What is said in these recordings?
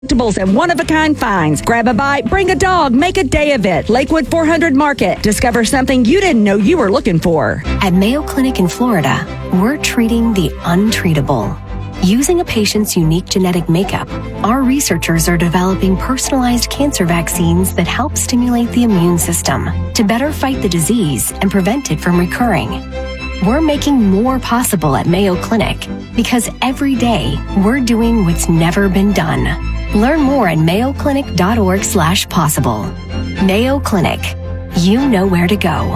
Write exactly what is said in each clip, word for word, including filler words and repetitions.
And one-of-a-kind finds. Grab a bite, bring a dog, make a day of it. Lakewood four hundred Market. Discover something you didn't know you were looking for. At Mayo Clinic in Florida, we're treating the untreatable. Using a patient's unique genetic makeup, our researchers are developing personalized cancer vaccines that help stimulate the immune system to better fight the disease and prevent it from recurring. We're making more possible at Mayo Clinic because every day we're doing what's never been done. Learn more at mayoclinic.org slash possible. Mayo Clinic. You know where to go.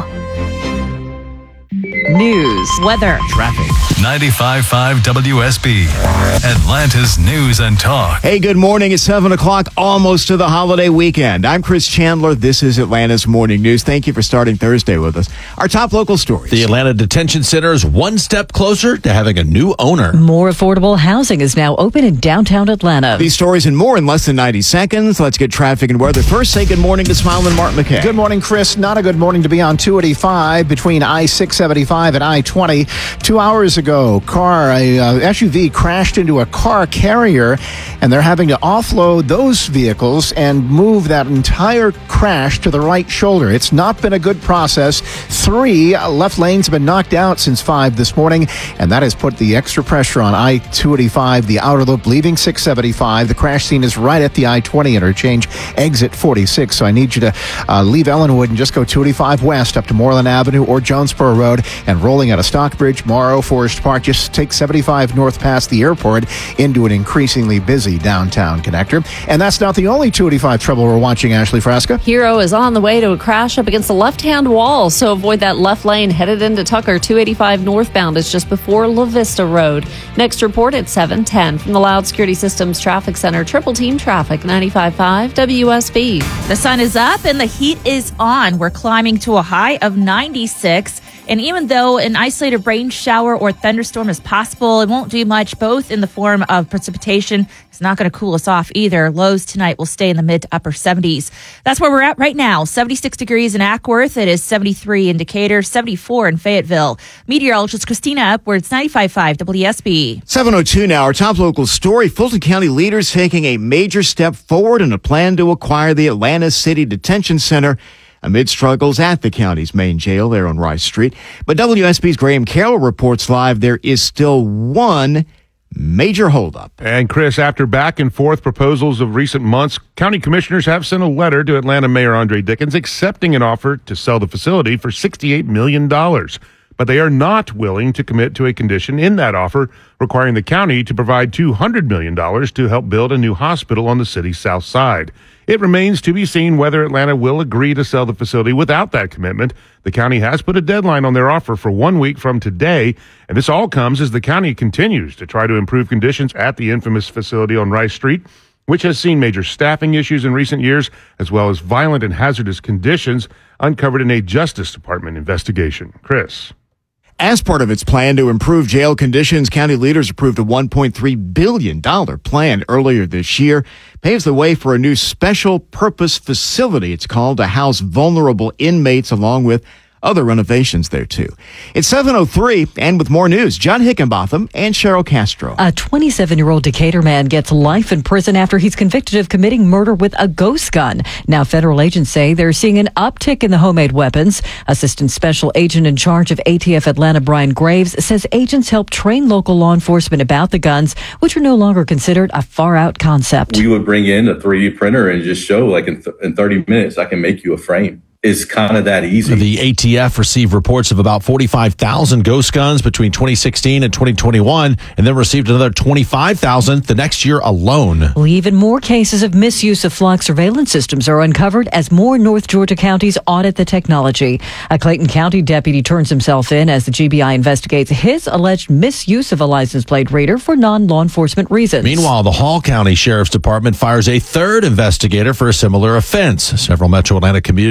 News, weather, traffic. ninety-five point five W S B, Atlanta's News and Talk. Hey, good morning. It's seven o'clock, almost to the holiday weekend. I'm Chris Chandler. This is Atlanta's Morning News. Thank you for starting Thursday with us. Our top local stories. The Atlanta Detention Center is one step closer to having a new owner. More affordable housing is now open in downtown Atlanta. These stories and more in less than ninety seconds. Let's get traffic and weather. First, say good morning to Smiling Mark McKay. Good morning, Chris. Not a good morning to be on two eighty-five between I six seventy-five and I twenty. Two hours ago, car a uh, S U V crashed into a car carrier, and they're having to offload those vehicles and move that entire crash to the right shoulder. It's not been a good process. Three left lanes have been knocked out since five this morning, and that has put the extra pressure on I two eighty-five, the outer loop, leaving six seventy-five. The crash scene is right at the I twenty interchange, exit forty-six. So I need you to uh, leave Ellenwood and just go two eighty-five west up to Moreland Avenue or Jonesboro Road, and rolling out of Stockbridge, Morrow, Forest Park. Just take seventy-five north past the airport into an increasingly busy downtown connector. And that's not the only two eighty-five trouble we're watching, Ashley Frasca. Hero is on the way to a crash up against the left-hand wall, so avoid that left lane headed into Tucker. two eighty-five northbound is just before La Vista Road. Next report at seven ten from the Loud Security Systems Traffic Center. Triple Team Traffic, ninety-five point five W S B. The sun is up and the heat is on. We're climbing to a high of ninety-six. And even though an isolated rain shower or thunderstorm is possible, it won't do much, both in the form of precipitation. It's not going to cool us off either. Lows tonight will stay in the mid to upper seventies. That's where we're at right now. seventy-six degrees in Ackworth. It is seventy-three in Decatur, seventy-four in Fayetteville. Meteorologist Christina Upwards, ninety-five point five W S B. seven oh two now. Our top local story. Fulton County leaders taking a major step forward in a plan to acquire the Atlanta City Detention Center amid struggles at the county's main jail there on Rice Street. But W S B's Graham Carroll reports live there is still one major holdup. And Chris, after back and forth proposals of recent months, county commissioners have sent a letter to Atlanta Mayor Andre Dickens accepting an offer to sell the facility for sixty-eight million dollars. But they are not willing to commit to a condition in that offer requiring the county to provide two hundred million dollars to help build a new hospital on the city's south side. It remains to be seen whether Atlanta will agree to sell the facility without that commitment. The county has put a deadline on their offer for one week from today, and this all comes as the county continues to try to improve conditions at the infamous facility on Rice Street, which has seen major staffing issues in recent years, as well as violent and hazardous conditions uncovered in a Justice Department investigation. Chris. As part of its plan to improve jail conditions, county leaders approved a one point three billion dollars plan earlier this year. Paves the way for a new special purpose facility, it's called, to house vulnerable inmates along with other renovations there, too. It's seven oh three, and with more news, John Hickenbotham and Cheryl Castro. A twenty-seven-year-old Decatur man gets life in prison after he's convicted of committing murder with a ghost gun. Now, federal agents say they're seeing an uptick in the homemade weapons. Assistant Special Agent in charge of A T F Atlanta, Brian Graves, says agents help train local law enforcement about the guns, which are no longer considered a far-out concept. We would bring in a three D printer and just show, like, in, th- in thirty minutes, I can make you a frame. It's kind of that easy. The A T F received reports of about forty-five thousand ghost guns between twenty sixteen and twenty twenty-one, and then received another twenty-five thousand the next year alone. Well, even more cases of misuse of flock surveillance systems are uncovered as more North Georgia counties audit the technology. A Clayton County deputy turns himself in as the G B I investigates his alleged misuse of a license plate reader for non-law enforcement reasons. Meanwhile, the Hall County Sheriff's Department fires a third investigator for a similar offense. Several metro Atlanta communities have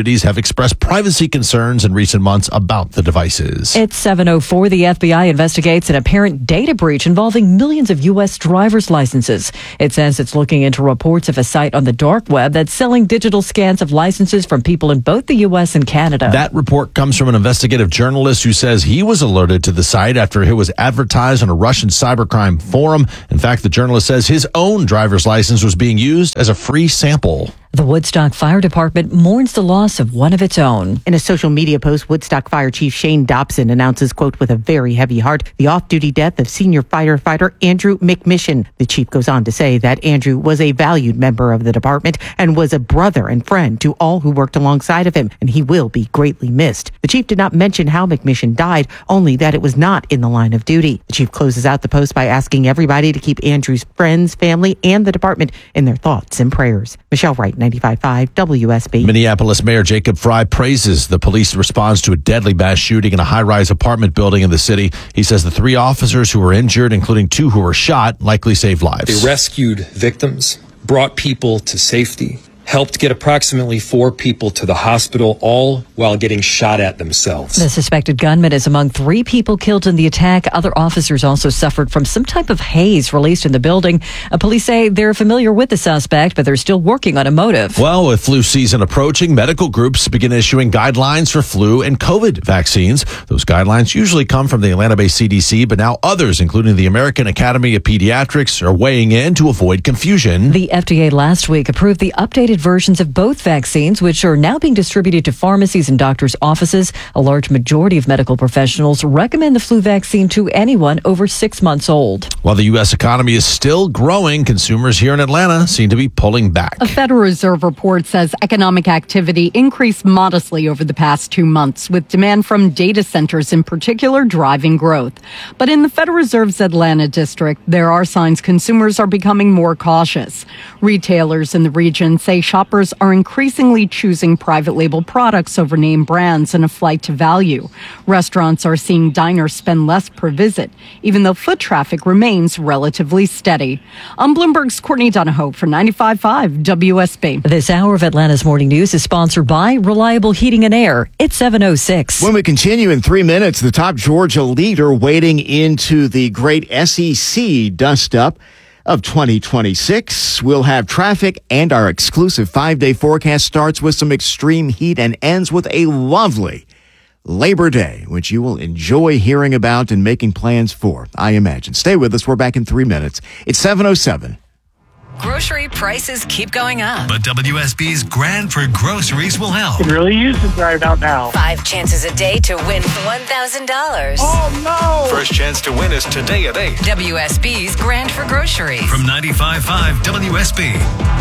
expressed privacy concerns in recent months about the devices. It's seven oh four. The F B I investigates an apparent data breach involving millions of U S driver's licenses. It says it's looking into reports of a site on the dark web that's selling digital scans of licenses from people in both the U S and Canada. That report comes from an investigative journalist who says he was alerted to the site after it was advertised on a Russian cybercrime forum. In fact, the journalist says his own driver's license was being used as a free sample. The Woodstock Fire Department mourns the loss of one of its own. In a social media post, Woodstock Fire Chief Shane Dobson announces, quote, with a very heavy heart, the off-duty death of senior firefighter Andrew McMission. The chief goes on to say that Andrew was a valued member of the department and was a brother and friend to all who worked alongside of him, and he will be greatly missed. The chief did not mention how McMission died, only that it was not in the line of duty. The chief closes out the post by asking everybody to keep Andrew's friends, family, and the department in their thoughts and prayers. Michelle Wright, ninety-five point five W S B. Minneapolis Mayor Jacob Frey praises the police response to a deadly mass shooting in a high-rise apartment building in the city. He says the three officers who were injured, including two who were shot, likely saved lives. They rescued victims, brought people to safety, helped get approximately four people to the hospital, all while getting shot at themselves. The suspected gunman is among three people killed in the attack. Other officers also suffered from some type of haze released in the building. Uh, police say they're familiar with the suspect, but they're still working on a motive. Well, with flu season approaching, medical groups begin issuing guidelines for flu and COVID vaccines. Those guidelines usually come from the Atlanta-based C D C, but now others, including the American Academy of Pediatrics, are weighing in to avoid confusion. The F D A last week approved the updated versions of both vaccines, which are now being distributed to pharmacies and doctors' offices. A large majority of medical professionals recommend the flu vaccine to anyone over six months old. While the U S economy is still growing, consumers here in Atlanta seem to be pulling back. A Federal Reserve report says economic activity increased modestly over the past two months, with demand from data centers in particular driving growth. But in the Federal Reserve's Atlanta district, there are signs consumers are becoming more cautious. Retailers in the region say shoppers are increasingly choosing private label products over name brands in a flight to value. Restaurants are seeing diners spend less per visit, even though foot traffic remains relatively steady. I'm Bloomberg's Courtney Donahoe for ninety-five point five W S B. This hour of Atlanta's Morning News is sponsored by Reliable Heating and Air. It's seven oh six. When we continue in three minutes, the top Georgia leader wading into the great S E C dust-up of twenty twenty-six. We'll have traffic, and our exclusive five-day forecast starts with some extreme heat and ends with a lovely Labor Day, which you will enjoy hearing about and making plans for, I imagine. Stay with us. We're back in three minutes. It's seven oh seven. Grocery prices keep going up. But W S B's Grand for Groceries will help. Could really use it right about now. Five chances a day to win one thousand dollars. Oh, no! First chance to win is today at eight. W S B's Grand for Groceries. From ninety-five point five W S B.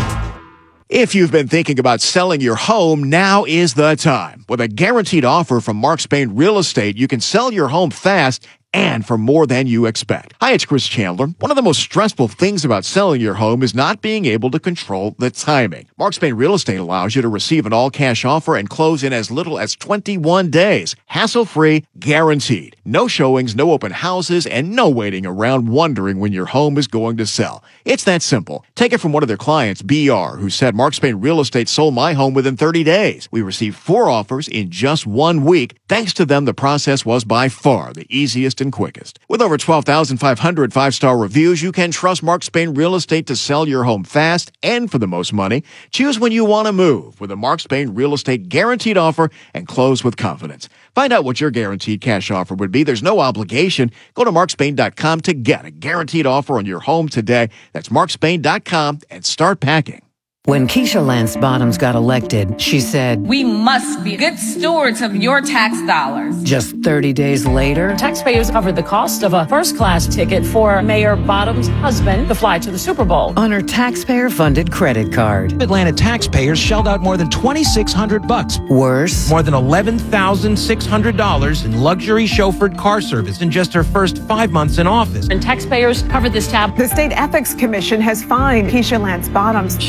If you've been thinking about selling your home, now is the time. With a guaranteed offer from Mark Spain Real Estate, you can sell your home fast and for more than you expect. Hi, it's Chris Chandler. One of the most stressful things about selling your home is not being able to control the timing. Mark Spain Real Estate allows you to receive an all-cash offer and close in as little as twenty-one days. Hassle-free, guaranteed. No showings, no open houses, and no waiting around wondering when your home is going to sell. It's that simple. Take it from one of their clients, B R, who said Mark Spain Real Estate sold my home within thirty days. We received four offers in just one week. Thanks to them, the process was by far the easiest and quickest. With over twelve thousand five hundred five-star reviews, you can trust Mark Spain Real Estate to sell your home fast and for the most money. Choose when you want to move with a Mark Spain Real Estate guaranteed offer and close with confidence. Find out what your guaranteed cash offer would be. There's no obligation. Go to mark spain dot com to get a guaranteed offer on your home today. That's mark spain dot com and start packing. When Keisha Lance Bottoms got elected, she said, "We must be good stewards of your tax dollars." Just thirty days later, taxpayers covered the cost of a first-class ticket for Mayor Bottoms' husband to fly to the Super Bowl on her taxpayer-funded credit card. Atlanta taxpayers shelled out more than twenty-six hundred bucks. Worse, more than eleven thousand six hundred dollars in luxury chauffeured car service in just her first five months in office. And taxpayers covered this tab. The State Ethics Commission has fined Keisha Lance Bottoms. She accepted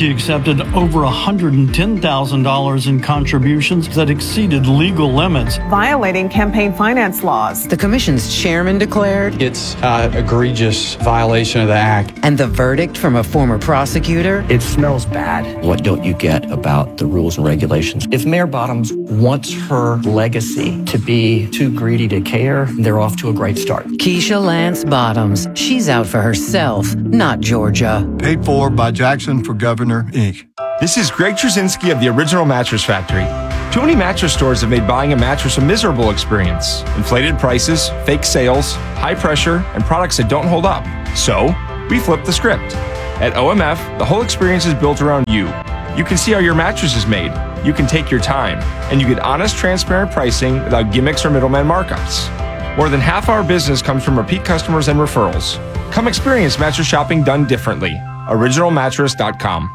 accepted over one hundred ten thousand dollars in contributions that exceeded legal limits, violating campaign finance laws. The commission's chairman declared It's an egregious violation of the act. and the verdict from a former prosecutor. It smells bad. What don't you get about the rules and regulations? If Mayor Bottoms wants her legacy to be too greedy to care, they're off to a great start. Keisha Lance Bottoms. She's out for herself, not Georgia. Paid for by Jackson for Governor, Incorporated. This is Greg Trzynski of the Original Mattress Factory. Too many mattress stores have made buying a mattress a miserable experience. Inflated prices, fake sales, high pressure, and products that don't hold up. So, we flipped the script. At O M F, the whole experience is built around you. You can see how your mattress is made. You can take your time. And you get honest, transparent pricing without gimmicks or middleman markups. More than half our business comes from repeat customers and referrals. Come experience mattress shopping done differently. original mattress dot com.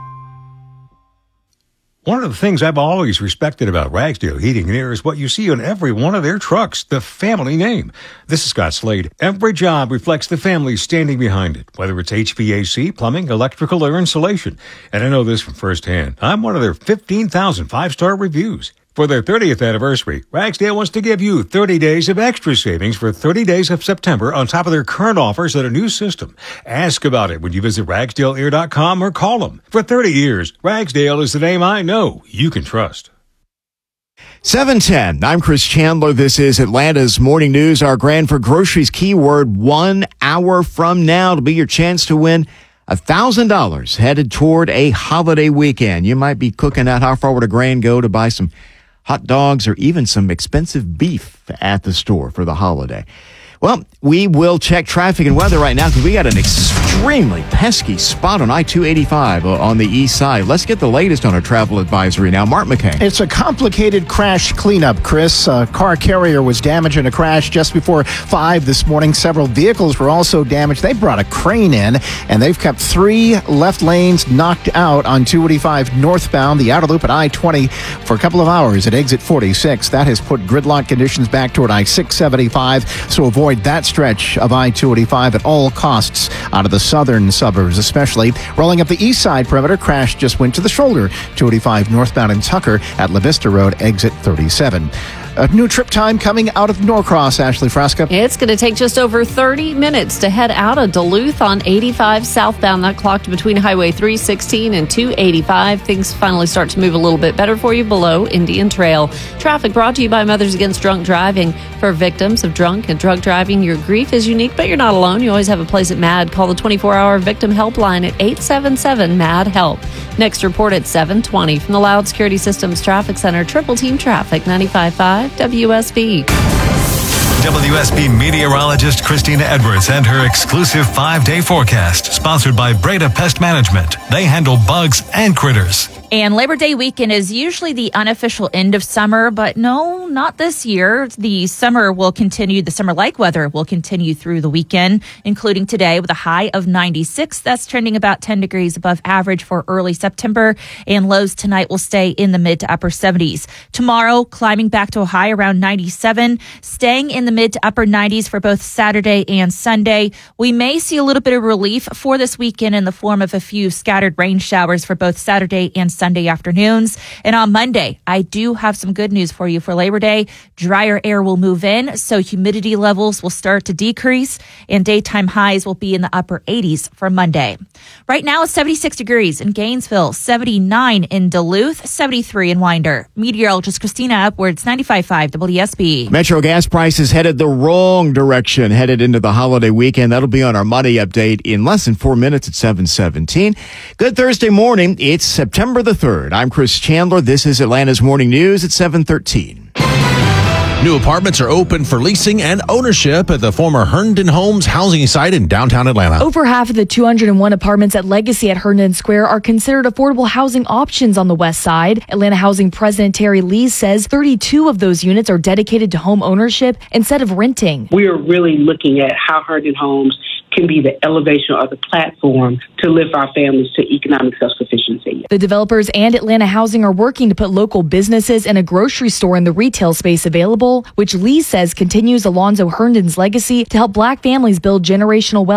One of the things I've always respected about Ragsdale Heating and Air is what you see on every one of their trucks, the family name. This is Scott Slade. Every job reflects the family standing behind it, whether it's H V A C, plumbing, electrical, or insulation. And I know this from firsthand. I'm one of their fifteen thousand five-star reviews. For their thirtieth anniversary, Ragsdale wants to give you thirty days of extra savings for thirty days of September on top of their current offers at a new system. Ask about it when you visit ragsdale air dot com or call them. For thirty years, Ragsdale is the name I know you can trust. seven ten. I'm Chris Chandler. This is Atlanta's Morning News. Our Grand for Groceries keyword one hour from now to be your chance to win one thousand dollars headed toward a holiday weekend. You might be cooking out. How far would a grand go to buy some hot dogs or even some expensive beef at the store for the holiday? Well, we will check traffic and weather right now because we got an extremely pesky spot on I two eighty-five on the east side. Let's get the latest on our travel advisory now. Mark McKay. It's a complicated crash cleanup, Chris. A car carrier was damaged in a crash just before five this morning. Several vehicles were also damaged. They brought a crane in, and they've kept three left lanes knocked out on two eighty-five northbound, the outer loop at I twenty for a couple of hours at exit forty-six. That has put gridlock conditions back toward I six seventy-five, so avoid that stretch of I two eighty-five at all costs out of the southern suburbs, especially. Rolling up the east side perimeter, crash just went to the shoulder, two eighty-five northbound in Tucker at La Vista Road, exit thirty-seven. A new trip time coming out of Norcross, Ashley Fresca. It's going to take just over thirty minutes to head out of Duluth on eighty-five southbound. That clocked between Highway three sixteen and two eighty-five. Things finally start to move a little bit better for you below Indian Trail. Traffic brought to you by Mothers Against Drunk Driving. For victims of drunk and drug driving, your grief is unique, but you're not alone. You always have a place at MAD. Call the twenty-four hour victim helpline at eight seven seven MAD HELP. Next report at seven twenty from the Loud Security Systems Traffic Center. Triple Team Traffic, ninety-five point five W S B. W S B meteorologist Christina Edwards and her exclusive five-day forecast, sponsored by Breda Pest Management. They handle bugs and critters. And Labor Day weekend is usually the unofficial end of summer, but no, not this year. The summer will continue. The summer-like weather will continue through the weekend, including today with a high of ninety-six. That's trending about ten degrees above average for early September. And lows tonight will stay in the mid to upper seventies. Tomorrow, climbing back to a high around ninety-seven, staying in the mid to upper nineties for both Saturday and Sunday. We may see a little bit of relief for this weekend in the form of a few scattered rain showers for both Saturday and Sunday afternoons. And on Monday, I do have some good news for you for Labor Day. Drier air will move in, so humidity levels will start to decrease, and daytime highs will be in the upper eighties for Monday. Right now, it's seventy-six degrees in Gainesville, seventy-nine in Duluth, seventy-three in Winder. Meteorologist Christina Edwards, ninety-five point five W S B. Metro gas prices headed the wrong direction, headed into the holiday weekend. That'll be on our money update in less than four minutes at seven seventeen. Good Thursday morning. It's September the third. I'm Chris Chandler. This is Atlanta's Morning News at seven thirteen. New apartments are open for leasing and ownership at the former Herndon Homes housing site in downtown Atlanta. Over half of the two hundred one apartments at Legacy at Herndon Square are considered affordable housing options on the west side. Atlanta Housing President Terry Lee says thirty-two of those units are dedicated to home ownership instead of renting. We are really looking at how Herndon Homes can be the elevation or the platform to lift our families to economic self-sufficiency. The developers and Atlanta Housing are working to put local businesses and a grocery store in the retail space available, which Lee says continues Alonzo Herndon's legacy to help black families build generational wealth.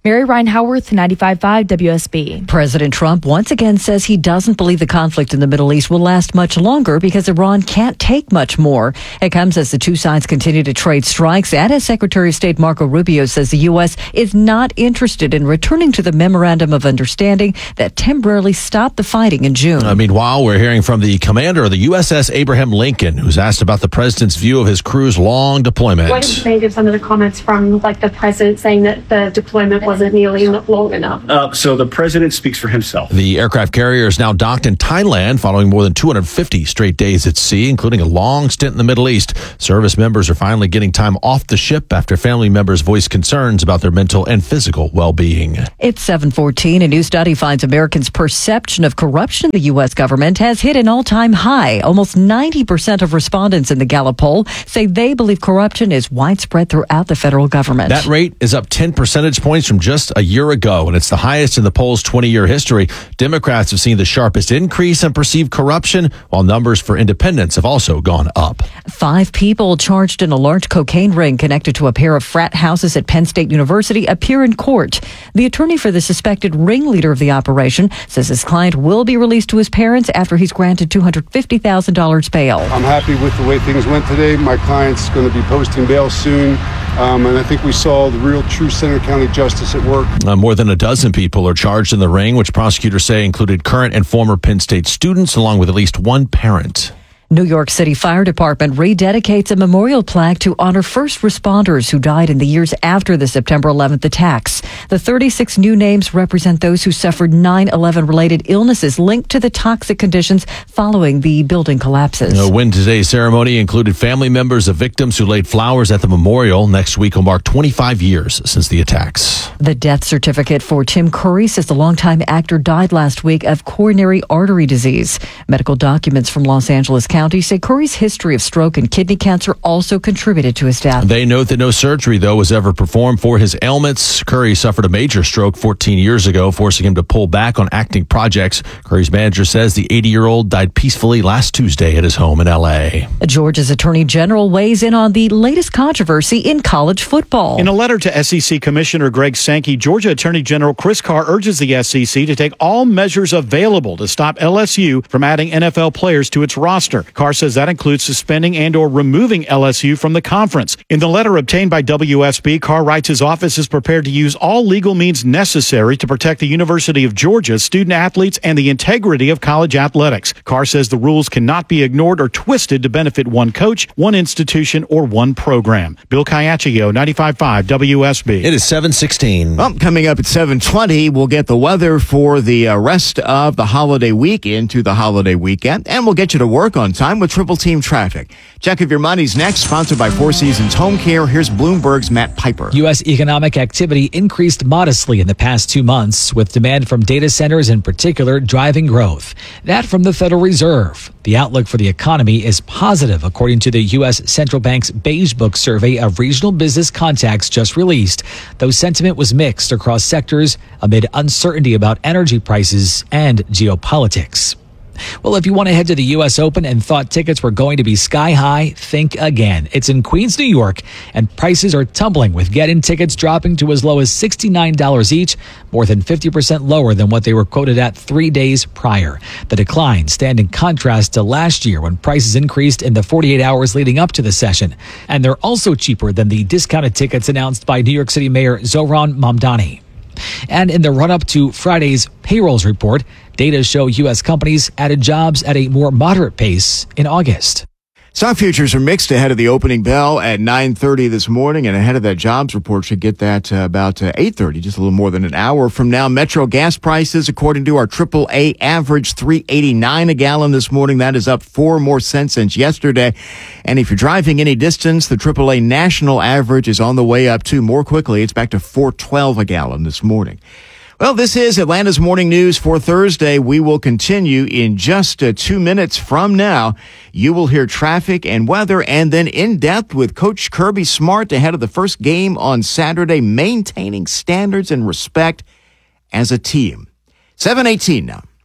Mary Ryan Howarth, ninety-five point five W S B. President Trump once again says he doesn't believe the conflict in the Middle East will last much longer because Iran can't take much more. It comes as the two sides continue to trade strikes, and as Secretary of State Marco Rubio says the U S is not interested in returning to the Memorandum of Understanding that temporarily stopped the fighting in June. Uh, meanwhile, we're hearing from the commander of the U S S Abraham Lincoln, who's asked about the president's view of his crew's long deployment. What do you think of some of the comments from like the president saying that the deployment wasn't nearly long enough? Uh, so the president speaks for himself. The aircraft carrier is now docked in Thailand following more than two hundred fifty straight days at sea, including a long stint in the Middle East. Service members are finally getting time off the ship after family members voiced concerns about their mental and physical well-being. It's seven fourteen. A new study finds Americans' perception of corruption in the U S government has hit an all-time high. Almost ninety percent of respondents in the Gallup poll say they believe corruption is widespread throughout the federal government. That rate is up ten percentage points from just a year ago, and it's the highest in the poll's twenty-year history. Democrats have seen the sharpest increase in perceived corruption, while numbers for independents have also gone up. Five people charged in a large cocaine ring connected to a pair of frat houses at Penn State University appear in court. The attorney for the suspected ringleader of the operation says his client will be released to his parents after he's granted two hundred fifty thousand dollars bail. I'm happy with the way things went today. My client's going to be posting bail soon. Um, and I think we saw the real true Centre County justice at work. Uh, more than a dozen people are charged in the ring, which prosecutors say included current and former Penn State students, along with at least one parent. New York City Fire Department rededicates a memorial plaque to honor first responders who died in the years after the September eleventh attacks. The thirty-six new names represent those who suffered nine eleven related illnesses linked to the toxic conditions following the building collapses. A Wednesday's ceremony included family members of victims who laid flowers at the memorial. Next week will mark twenty-five years since the attacks. The death certificate for Tim Curry says the longtime actor died last week of coronary artery disease. Medical documents from Los Angeles County say Curry's history of stroke and kidney cancer also contributed to his death. They note that no surgery, though, was ever performed for his ailments. Curry suffered a major stroke fourteen years ago, forcing him to pull back on acting projects. Curry's manager says the eighty-year-old died peacefully last Tuesday at his home in L A. Georgia's Attorney General weighs in on the latest controversy in college football. In a letter to S E C Commissioner Greg Sankey, Georgia Attorney General Chris Carr urges the S E C to take all measures available to stop L S U from adding N F L players to its roster. Carr says that includes suspending and or removing L S U from the conference. In the letter obtained by W S B, Carr writes his office is prepared to use all legal means necessary to protect the University of Georgia, student athletes, and the integrity of college athletics. Carr says the rules cannot be ignored or twisted to benefit one coach, one institution, or one program. Bill Caiaccio, ninety-five point five W S B. It is seven sixteen. Well, coming up at seven twenty, we'll get the weather for the uh, rest of the holiday week into the holiday weekend, and we'll get you to work on time with Triple Team Traffic. Check If Your Money's next, sponsored by Four Seasons Home Care. Here's Bloomberg's Matt Piper. U S economic activity increased modestly in the past two months, with demand from data centers in particular driving growth. That from the Federal Reserve. The outlook for the economy is positive, according to the U S Central Bank's Beige Book survey of regional business contacts just released, though sentiment was mixed across sectors amid uncertainty about energy prices and geopolitics. Well, if you want to head to the U S Open and thought tickets were going to be sky high, think again. It's in Queens, New York, and prices are tumbling, with get-in tickets dropping to as low as sixty-nine dollars each, more than fifty percent lower than what they were quoted at three days prior. The decline stand in contrast to last year, when prices increased in the forty-eight hours leading up to the session. And they're also cheaper than the discounted tickets announced by New York City Mayor Zohran Mamdani. And in the run-up to Friday's payrolls report, data show U S companies added jobs at a more moderate pace in August. Stock futures are mixed ahead of the opening bell at nine thirty this morning, and ahead of that jobs report. Should get that uh, about uh, eight thirty, just a little more than an hour from now. Metro gas prices, according to our triple A average, three eighty-nine a gallon this morning. That is up four more cents since yesterday. And if you're driving any distance, the triple A national average is on the way up too, more quickly. It's back to four twelve a gallon this morning. Well, this is Atlanta's Morning News for Thursday. We will continue in just uh, two minutes from now. You will hear traffic and weather, and then in depth with Coach Kirby Smart ahead of the first game on Saturday, maintaining standards and respect as a team. seven eighteen now.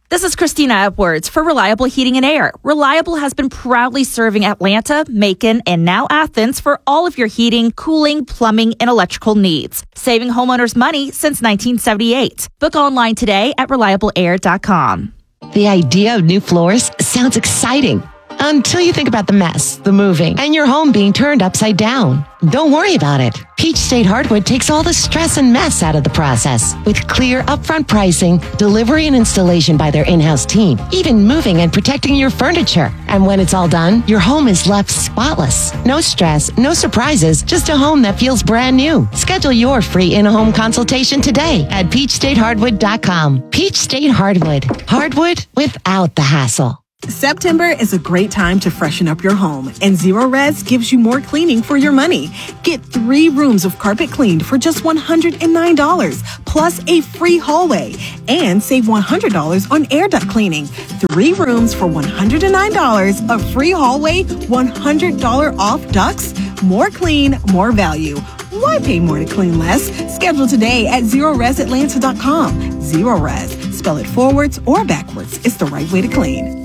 This is Christina Edwards for Reliable Heating and Air. Reliable has been proudly serving Atlanta, Macon, and now Athens for all of your heating, cooling, plumbing, and electrical needs. Saving homeowners money since nineteen seventy-eight. Book online today at reliable air dot com. The idea of new floors sounds exciting until you think about the mess, the moving, and your home being turned upside down. Don't worry about it. Peach State Hardwood takes all the stress and mess out of the process with clear upfront pricing, delivery and installation by their in-house team, even moving and protecting your furniture. And when it's all done, your home is left spotless. No stress, no surprises, just a home that feels brand new. Schedule your free in-home consultation today at peach state hardwood dot com. Peach State Hardwood. Hardwood without the hassle. September is a great time to freshen up your home, and Zero Res gives you more cleaning for your money. Get three rooms of carpet cleaned for just one hundred nine dollars, plus a free hallway, and save one hundred dollars on air duct cleaning. Three rooms for one hundred nine dollars, a free hallway, one hundred dollars off ducts. More clean, more value. Why pay more to clean less? Schedule today at zero res atlanta dot com. Zero Res. Spell it forwards or backwards. It's the right way to clean.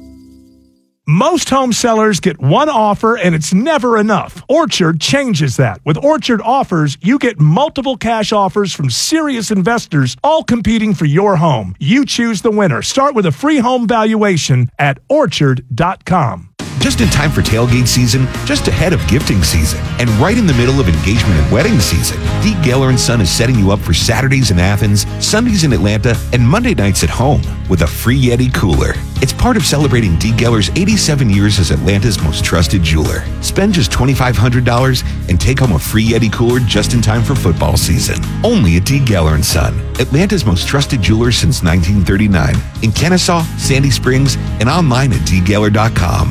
Most home sellers get one offer and it's never enough. Orchard changes that. With Orchard Offers, you get multiple cash offers from serious investors, all competing for your home. You choose the winner. Start with a free home valuation at orchard dot com. Just in time for tailgate season, just ahead of gifting season, and right in the middle of engagement and wedding season, D. Geller and Son is setting you up for Saturdays in Athens, Sundays in Atlanta, and Monday nights at home with a free Yeti cooler. It's part of celebrating D. Geller's eighty-seven years as Atlanta's most trusted jeweler. Spend just twenty-five hundred dollars and take home a free Yeti cooler just in time for football season. Only at D. Geller and Son, Atlanta's most trusted jeweler since nineteen thirty-nine. In Kennesaw, Sandy Springs, and online at d geller dot com.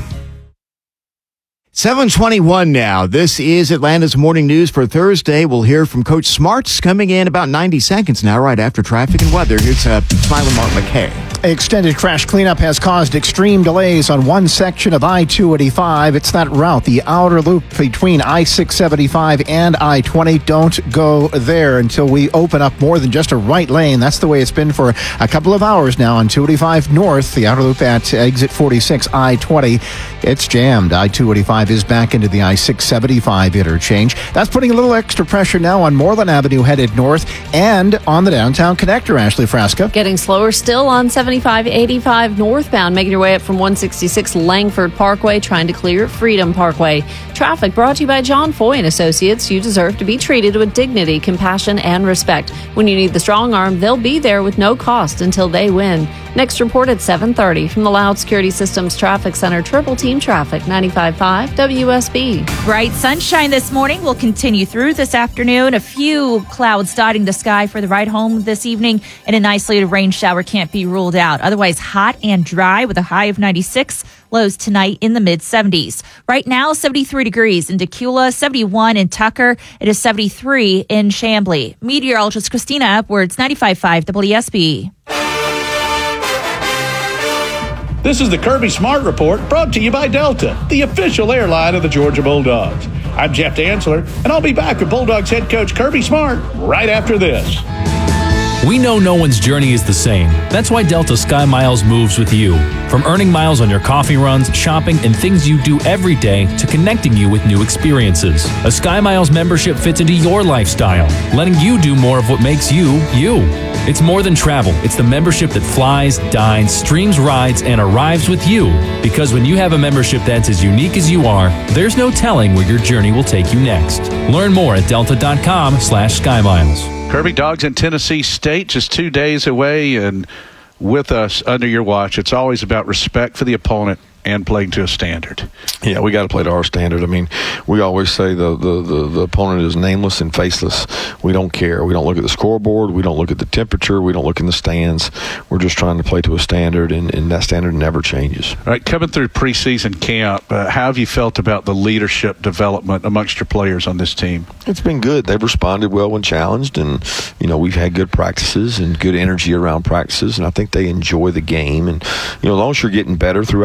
seven twenty-one now. This is Atlanta's Morning News for Thursday. We'll hear from Coach Smarts coming in about ninety seconds now, right after traffic and weather. Here's uh, Smiling Mark McKay. Extended crash cleanup has caused extreme delays on one section of I two eighty-five. It's that route, the outer loop between I six seventy-five and I twenty. Don't go there until we open up more than just a right lane. That's the way it's been for a couple of hours now on two eighty-five North, the outer loop at exit forty-six I twenty. It's jammed. I two eighty-five is back into the I six seventy-five interchange. That's putting a little extra pressure now on Moreland Avenue headed north and on the downtown connector, Ashley Frasca. Getting slower still on seventy-five eighty-five northbound, making your way up from one sixty-six Langford Parkway, trying to clear Freedom Parkway. Traffic brought to you by John Foy and Associates. You deserve to be treated with dignity, compassion, and respect. When you need the strong arm, they'll be there with no cost until they win. Next report at seven thirty from the Loud Security Systems Traffic Center. Triple Team Traffic, ninety-five point five W S B. Bright sunshine this morning will continue through this afternoon. A few clouds dotting the sky for the ride home this evening, and an isolated rain shower can't be ruled out. Otherwise, hot and dry with a high of ninety-six. Lows tonight in the mid seventies. Right now, seventy-three degrees in Decula, seventy-one in Tucker. It is seventy-three in Chambly. Meteorologist Christina Edwards, ninety-five point five W S B. This is the Kirby Smart Report, brought to you by Delta, the official airline of the Georgia Bulldogs. I'm Jeff Dantzler, and I'll be back with Bulldogs head coach Kirby Smart right after this. We know no one's journey is the same. That's why Delta Sky Miles moves with you. From earning miles on your coffee runs, shopping, and things you do every day to connecting you with new experiences. A Sky Miles membership fits into your lifestyle, letting you do more of what makes you, you. It's more than travel. It's the membership that flies, dines, streams rides, and arrives with you. Because when you have a membership that's as unique as you are, there's no telling where your journey will take you next. Learn more at delta.com slash SkyMiles. Kirby Dogs in Tennessee State, just two days away, and with us under your watch. It's always about respect for the opponent and playing to a standard. Yeah, we got to play to our standard. I mean, we always say the, the, the, the opponent is nameless and faceless. We don't care. We don't look at the scoreboard. We don't look at the temperature. We don't look in the stands. We're just trying to play to a standard, and, and that standard never changes. All right, coming through preseason camp, uh, how have you felt about the leadership development amongst your players on this team? It's been good. They've responded well when challenged, and, you know, we've had good practices and good energy around practices, and I think they enjoy the game. And, you know, as long as you're getting better throughout the year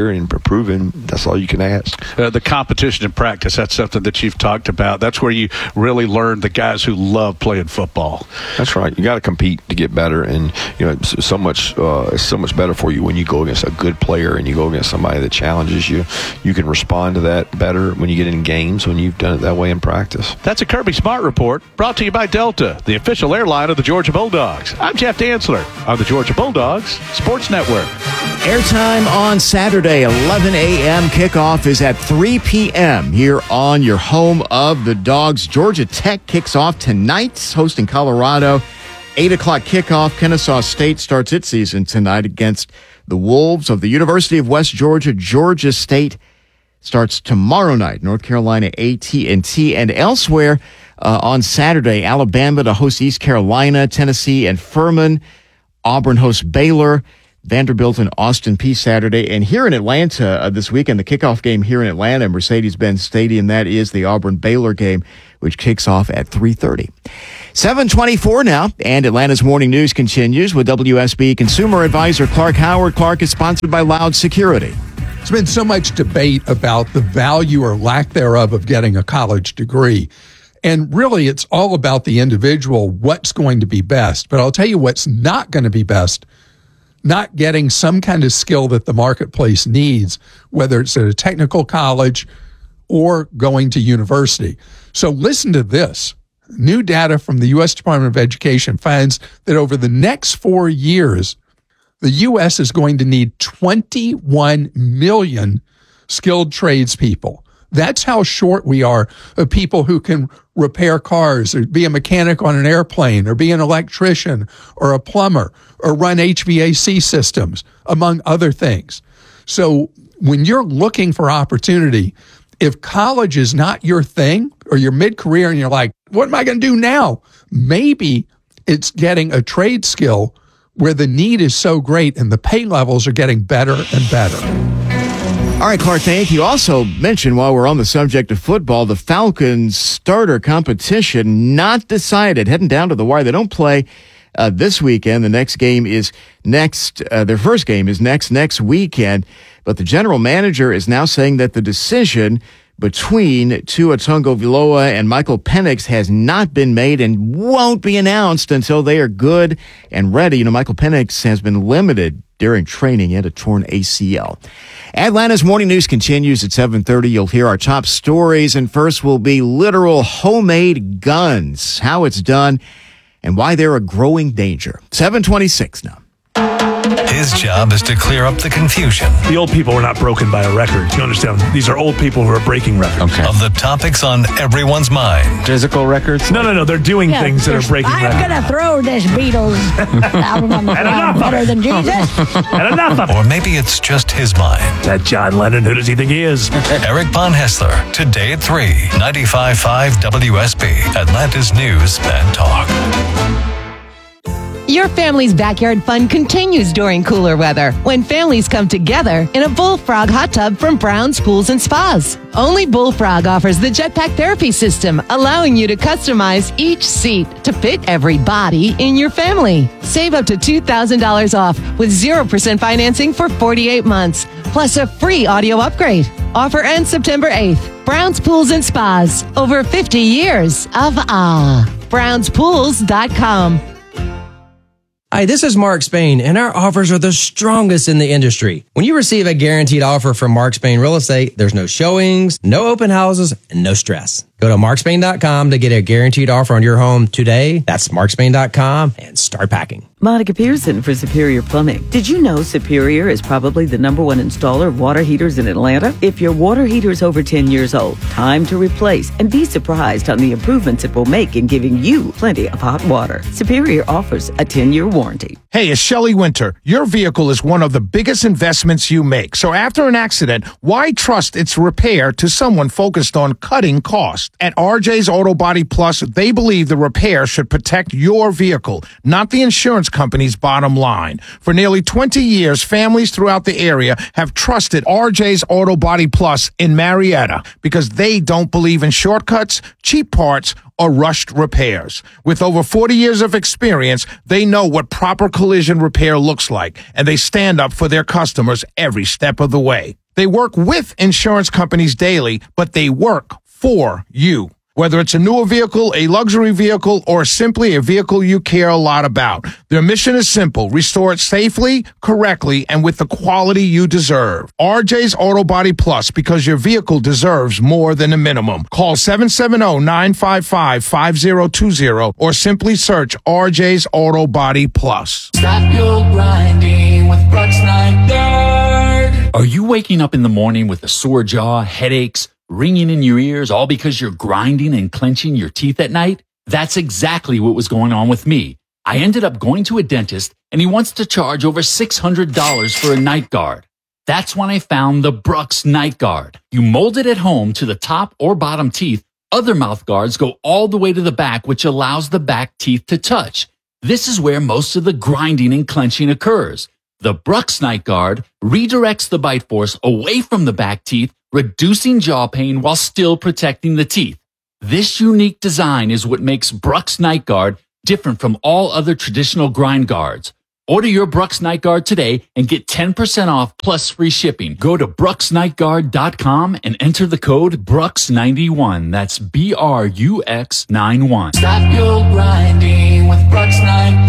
year and improving, that's all you can ask. Uh, the competition in practice, that's something that you've talked about. That's where you really learn the guys who love playing football. That's right. You got to compete to get better, and you know it's so much. Uh, it's so much better for you when you go against a good player and you go against somebody that challenges you. You can respond to that better when you get in games when you've done it that way in practice. That's a Kirby Smart Report brought to you by Delta, the official airline of the Georgia Bulldogs. I'm Jeff Dantzler on the Georgia Bulldogs Sports Network. Airtime on Saturday, eleven a.m. Kickoff is at three p.m. here on your home of the Dogs. Georgia Tech kicks off tonight, hosting Colorado. eight o'clock kickoff. Kennesaw State starts its season tonight against the Wolves of the University of West Georgia. Georgia State starts tomorrow night. North Carolina A T and T. And elsewhere uh, on Saturday, Alabama to host East Carolina, Tennessee and Furman. Auburn hosts Baylor. Vanderbilt and Austin Peay Saturday. And here in Atlanta uh, this weekend, the kickoff game here in Atlanta, Mercedes-Benz Stadium, that is the Auburn-Baylor game, which kicks off at three thirty. seven twenty-four now, and Atlanta's Morning News continues with W S B Consumer Advisor Clark Howard. Clark is sponsored by Loud Security. There's been so much debate about the value or lack thereof of getting a college degree. And really, it's all about the individual, what's going to be best. But I'll tell you what's not going to be best. Not getting some kind of skill that the marketplace needs, whether it's at a technical college or going to university. So listen to this. New data from the U S Department of Education finds that over the next four years, the U S is going to need twenty-one million skilled tradespeople. That's how short we are of people who can repair cars or be a mechanic on an airplane or be an electrician or a plumber or run H V A C systems, among other things. So when you're looking for opportunity, if college is not your thing or you're mid-career and you're like, what am I going to do now? Maybe it's getting a trade skill where the need is so great and the pay levels are getting better and better. All right, Clark, thank you. Also mentioned while we're on the subject of football, the Falcons starter competition not decided. Heading down to the wire. They don't play uh, this weekend. The next game is next. Uh, their first game is next next weekend. But the general manager is now saying that the decision between Tua Tagovailoa and Michael Penix has not been made and won't be announced until they are good and ready. You know, Michael Penix has been limited during training and a torn A C L. Atlanta's Morning News continues at seven thirty. You'll hear our top stories, and first will be literal homemade guns, how it's done, and why they're a growing danger. seven twenty-six now. His job is to clear up the confusion. The old people were not broken by a record. You understand? These are old people who are breaking records. Okay. Of the topics on everyone's mind. Physical records? No, no, no. They're doing Yeah, things that are breaking I'm records. going to throw this Beatles album on the And ground enough of better it. than Jesus. And enough of it. Or maybe it's just his mind. That John Lennon, who does he think he is? Eric Von Hessler, today at three, ninety-five point five W S B, Atlanta's News and Talk. Your family's backyard fun continues during cooler weather when families come together in a Bullfrog hot tub from Brown's Pools and Spas. Only Bullfrog offers the jetpack therapy system, allowing you to customize each seat to fit every body in your family. Save up to two thousand dollars off with zero percent financing for forty-eight months, plus a free audio upgrade. Offer ends September eighth. Brown's Pools and Spas. Over fifty years of ah. Browns Pools dot com. Hi, this is Mark Spain, and our offers are the strongest in the industry. When you receive a guaranteed offer from Mark Spain Real Estate, there's no showings, no open houses, and no stress. Go to mark spain dot com to get a guaranteed offer on your home today. That's mark spain dot com and start packing. Monica Pearson for Superior Plumbing. Did you know Superior is probably the number one installer of water heaters in Atlanta? If your water heater is over ten years old, time to replace and be surprised on the improvements it will make in giving you plenty of hot water. Superior offers a ten-year warranty. Hey, it's Shelley Winter. Your vehicle is one of the biggest investments you make. So after an accident, why trust its repair to someone focused on cutting costs? At R J's Auto Body Plus, they believe the repair should protect your vehicle, not the insurance company's bottom line. For nearly twenty years, families throughout the area have trusted R J's Auto Body Plus in Marietta because they don't believe in shortcuts, cheap parts, or rushed repairs. With over forty years of experience, they know what proper collision repair looks like, and they stand up for their customers every step of the way. They work with insurance companies daily, but they work for you. Whether it's a newer vehicle, a luxury vehicle, or simply a vehicle you care a lot about, their mission is simple: restore it safely, correctly, and with the quality you deserve. R J's Auto Body Plus, because your vehicle deserves more than a minimum. Call seven seven zero, nine five five, five zero two zero or simply search R J's Auto Body Plus. Stop your grinding with Brooks Night Guard. Are you waking up in the morning with a sore jaw, headaches, ringing in your ears, all because you're grinding and clenching your teeth at night? That's exactly what was going on with me. I ended up going to a dentist, and he wants to charge over six hundred dollars for a night guard. That's when I found the Brooks Night Guard. You mold it at home to the top or bottom teeth. Other mouth guards go all the way to the back, which allows the back teeth to touch. This is where most of the grinding and clenching occurs. The Brooks Night Guard redirects the bite force away from the back teeth, reducing jaw pain while still protecting the teeth. This unique design is what makes Brooks Night Guard different from all other traditional grind guards. Order your Brooks Night Guard today and get ten percent off plus free shipping. Go to brooks night guard dot com and enter the code Brooks ninety-one. That's B R U X ninety-one. Stop your grinding with Brooks Night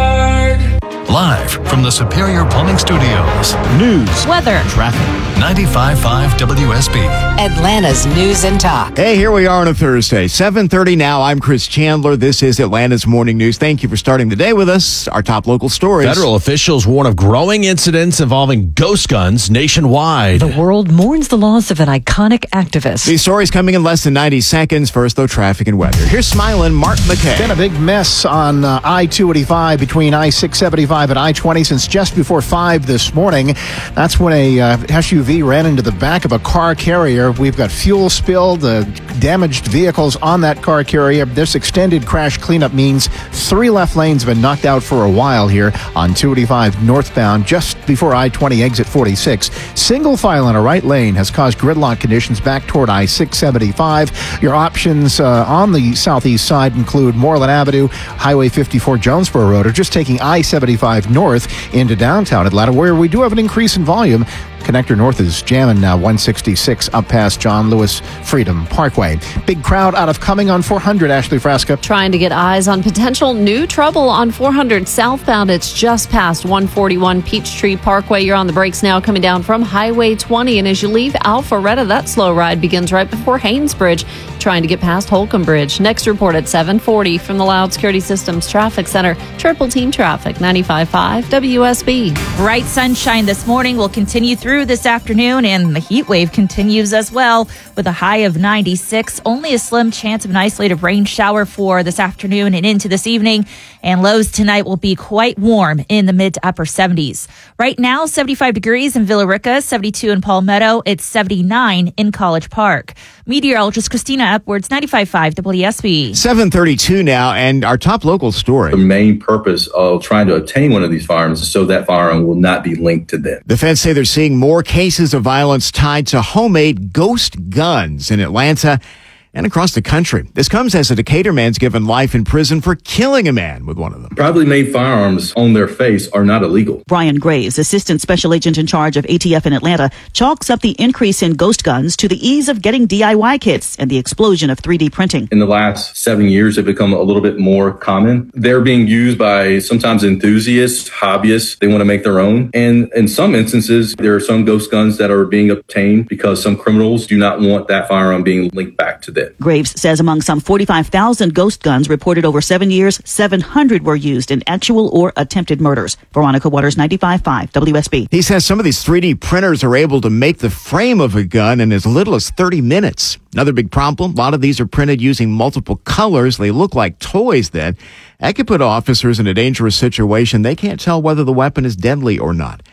Guard. Live from the Superior Plumbing Studios. News, weather, traffic. ninety-five point five W S B. Atlanta's News and Talk. Hey, here we are on a Thursday, seven thirty now. I'm Chris Chandler. This is Atlanta's Morning News. Thank you for starting the day with us. Our top local stories. Federal officials warn of growing incidents involving ghost guns nationwide. The world mourns the loss of an iconic activist. These stories coming in less than ninety seconds. First, though, traffic and weather. Here's smiling Mark McKay. Been a big mess on uh, I two eighty-five between I six seventy-five and I twenty since just before five this morning. That's when a uh, S U V ran into the back of a car carrier. We've got fuel spilled, uh, damaged vehicles on that car carrier. This extended crash cleanup means three left lanes have been knocked out for a while here on two eighty-five northbound, just before I twenty exit forty-six. Single file in a right lane has caused gridlock conditions back toward I six seventy-five. Your options uh, on the southeast side include Moreland Avenue, Highway fifty-four, Jonesboro Road, or just taking I seventy-five north into downtown Atlanta, where we do have an increase in volume. Connector North is jamming now one sixty-six up past John Lewis Freedom Parkway. Big crowd out of Cumming on four hundred. Ashley Frasca. Trying to get eyes on potential new trouble on four hundred southbound. It's just past one forty-one Peachtree Parkway. You're on the brakes now coming down from Highway twenty. And as you leave Alpharetta, that slow ride begins right before Haynes Bridge, trying to get past Holcomb Bridge. Next report at seven forty from the Loud Security Systems Traffic Center. Triple Team Traffic, ninety-five point five W S B. Bright sunshine this morning will continue through this afternoon, and the heat wave continues as well with a high of ninety-six. Only a slim chance of an isolated rain shower for this afternoon and into this evening, and lows tonight will be quite warm in the mid to upper seventies. Right now, seventy-five degrees in Villa Rica, seventy-two in Palmetto, it's seventy-nine in College Park. Meteorologist Christina Upwards, ninety-five point five W S B. seven thirty-two now, and our top local story. The main purpose of trying to obtain one of these firearms is so that firearm will not be linked to them. The feds say they're seeing more cases of violence tied to homemade ghost guns in Atlanta and across the country. This comes as a Decatur man's given life in prison for killing a man with one of them. Privately made firearms on their face are not illegal. Brian Graves, assistant special agent in charge of A T F in Atlanta, chalks up the increase in ghost guns to the ease of getting D I Y kits and the explosion of three D printing. In the last seven years, they've become a little bit more common. They're being used by sometimes enthusiasts, hobbyists. They want to make their own. And in some instances, there are some ghost guns that are being obtained because some criminals do not want that firearm being linked back to them. Graves says among some forty-five thousand ghost guns reported over seven years, seven hundred were used in actual or attempted murders. Veronica Waters, ninety-five point five W S B. He says some of these three D printers are able to make the frame of a gun in as little as thirty minutes. Another big problem, a lot of these are printed using multiple colors. They look like toys then. That could put officers in a dangerous situation. They can't tell whether the weapon is deadly or not.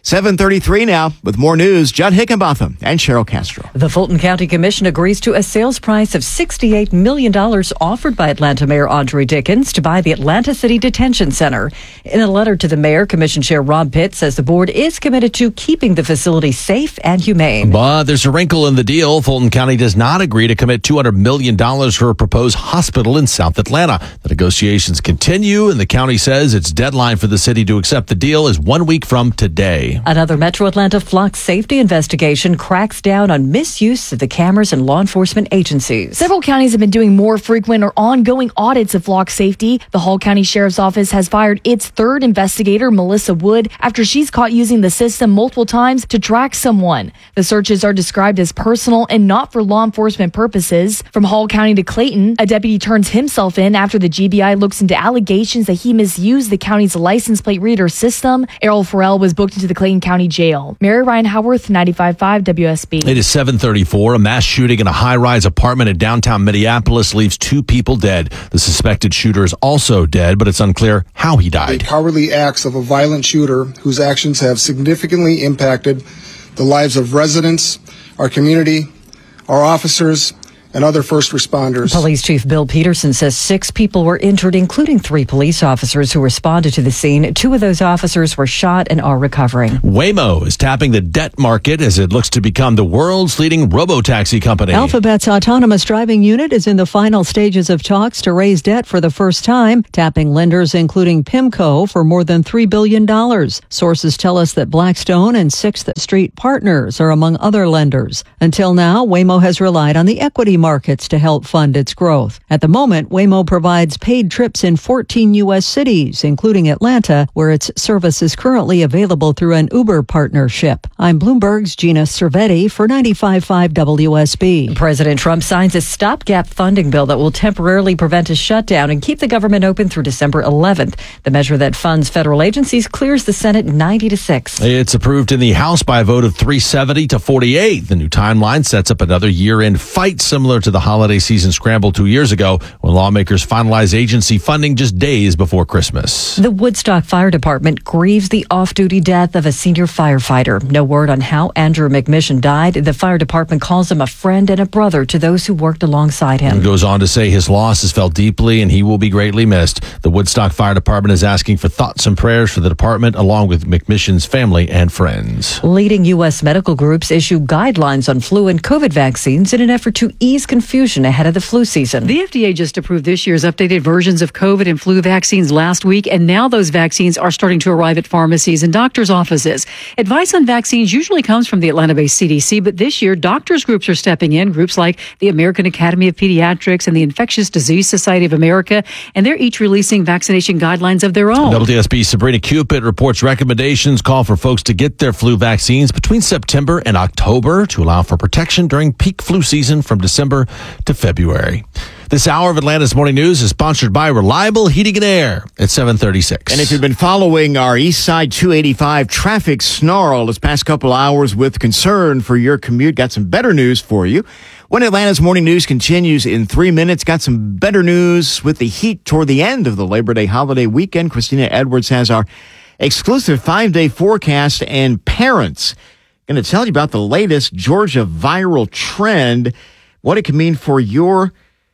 seven thirty-three now with more news. Judd Hickenbotham and Cheryl Castro. The Fulton County Commission agrees to a sales price of sixty-eight million dollars offered by Atlanta Mayor Audrey Dickens to buy the Atlanta City Detention Center. In a letter to the mayor, Commission Chair Rob Pitt says the board is committed to keeping the facility safe and humane. But there's a wrinkle in the deal. Fulton County does not agree to commit two hundred million dollars for a proposed hospital in South Atlanta. The negotiations continue, and the county says its deadline for the city to accept the deal is one week from today. Another Metro Atlanta flock safety investigation cracks down on misuse of the cameras in law enforcement agencies. Several counties have been doing more frequent or ongoing audits of flock safety. The Hall County Sheriff's Office has fired its third investigator, Melissa Wood, after she's caught using the system multiple times to track someone. The searches are described as personal and not for law enforcement purposes. From Hall County to Clayton, a deputy turns himself in after the G B I looks into allegations that he misused the county's license plate reader system. Errol Farrell was booked into the Clayton County Jail. Mary Ryan Howarth, ninety-five point five W S B. It is seven thirty-four. A mass shooting in a high-rise apartment in downtown Minneapolis leaves two people dead. The suspected shooter is also dead, but it's unclear how he died. The cowardly acts of a violent shooter whose actions have significantly impacted the lives of residents, our community, our officers, and other first responders. Police Chief Bill Peterson says six people were injured, including three police officers who responded to the scene. Two of those officers were shot and are recovering. Waymo is tapping the debt market as it looks to become the world's leading robo-taxi company. Alphabet's autonomous driving unit is in the final stages of talks to raise debt for the first time, tapping lenders including PIMCO for more than three billion dollars. Sources tell us that Blackstone and Sixth Street Partners are among other lenders. Until now, Waymo has relied on the equity markets to help fund its growth. At the moment, Waymo provides paid trips in fourteen U S cities, including Atlanta, where its service is currently available through an Uber partnership. I'm Bloomberg's Gina Cervetti for ninety-five point five W S B. President Trump signs a stopgap funding bill that will temporarily prevent a shutdown and keep the government open through December eleventh. The measure that funds federal agencies clears the Senate ninety to six. It's approved in the House by a vote of three seventy to forty-eight. The new timeline sets up another year-end fight similar to the holiday season scramble two years ago when lawmakers finalized agency funding just days before Christmas. The Woodstock Fire Department grieves the off-duty death of a senior firefighter. No word on how Andrew McMission died. The fire department calls him a friend and a brother to those who worked alongside him. It goes on to say his loss is felt deeply and he will be greatly missed. The Woodstock Fire Department is asking for thoughts and prayers for the department along with McMission's family and friends. Leading U S medical groups issue guidelines on flu and COVID vaccines in an effort to ease confusion ahead of the flu season. The F D A just approved this year's updated versions of COVID and flu vaccines last week, and now those vaccines are starting to arrive at pharmacies and doctors' offices. Advice on vaccines usually comes from the Atlanta-based C D C, but this year doctors' groups are stepping in, groups like the American Academy of Pediatrics and the Infectious Disease Society of America, and they're each releasing vaccination guidelines of their own. W D S B's Sabrina Cupid reports recommendations call for folks to get their flu vaccines between September and October to allow for protection during peak flu season from December to February. This hour of Atlanta's Morning News is sponsored by Reliable Heating and Air at seven thirty-six. And if you've been following our East Side two eighty-five traffic snarl this past couple hours with concern for your commute, got some better news for you. When Atlanta's Morning News continues in three minutes, got some better news with the heat toward the end of the Labor Day holiday weekend. Christina Edwards has our exclusive five-day forecast, and parents going to tell you about the latest Georgia viral trend, what it can mean for your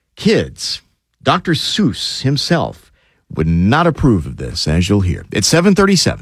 kids. Doctor Seuss himself would not approve of this, as you'll hear. It's seven thirty-seven.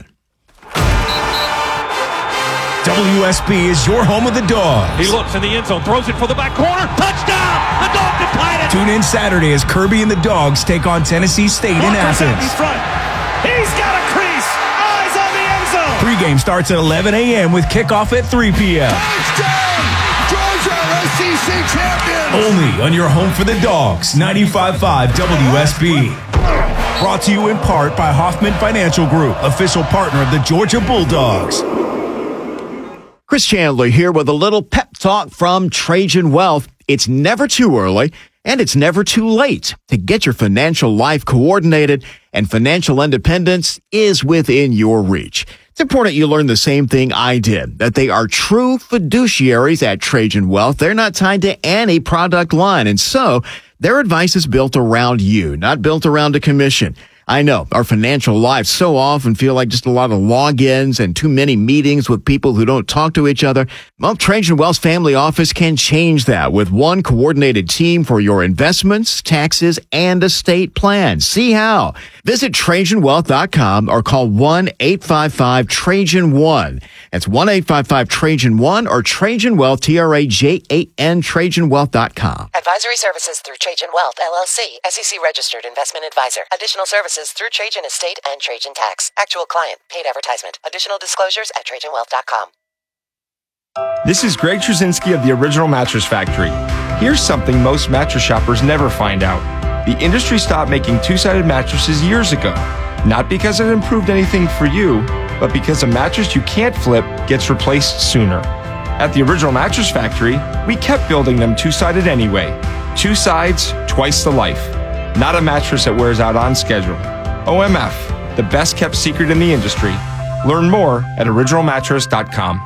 W S B is your home of the Dogs. He looks in the end zone, throws it for the back corner. Touchdown! The dog depleted. Tune in Saturday as Kirby and the Dogs take on Tennessee State in Athens. In front. He's got a crease. Eyes on the end zone. Pregame starts at eleven a.m. with kickoff at three p.m. Touchdown! Georgia S E C champions! Only on your home for the Dogs, ninety-five point five W S B. Brought to you in part by Hoffman Financial Group, official partner of the Georgia Bulldogs. Chris Chandler here with a little pep talk from Trajan Wealth. It's never too early and it's never too late to get your financial life coordinated, and financial independence is within your reach. It's important you learn the same thing I did, that they are true fiduciaries at Trajan Wealth. They're not tied to any product line, and so their advice is built around you, not built around a commission. I know our financial lives so often feel like just a lot of logins and too many meetings with people who don't talk to each other. Well, Trajan Wealth's family office can change that with one coordinated team for your investments, taxes, and estate plans. See how? Visit Trajan Wealth dot com or call one eight five five Trajan one. That's one eight five five Trajan one or Trajan Wealth, T R A J A N, Trajan Wealth dot com. Advisory services through Trajan Wealth, L L C, S E C registered investment advisor. Additional services through Trajan Estate and Trajan Tax. Actual client, paid advertisement. Additional disclosures at Trajan Wealth dot com. This is Greg Trzynski of the Original Mattress Factory. Here's something most mattress shoppers never find out. The industry stopped making two-sided mattresses years ago. Not because it improved anything for you, but because a mattress you can't flip gets replaced sooner. At the Original Mattress Factory, we kept building them two-sided anyway. Two sides, twice the life. Not a mattress that wears out on schedule. O M F, the best kept secret in the industry. Learn more at original mattress dot com.